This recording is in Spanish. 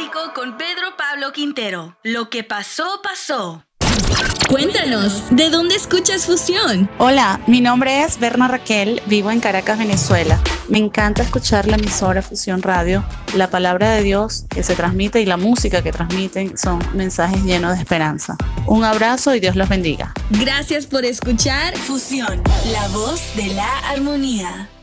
Político con Pedro Pablo Quintero. Lo que pasó, pasó. Cuéntanos, ¿de dónde escuchas Fusión? Hola, mi nombre es Berna Raquel, vivo en Caracas, Venezuela. Me encanta escuchar la emisora Fusión Radio. La palabra de Dios que se transmite y la música que transmiten son mensajes llenos de esperanza. Un abrazo y Dios los bendiga. Gracias por escuchar Fusión, la voz de la armonía.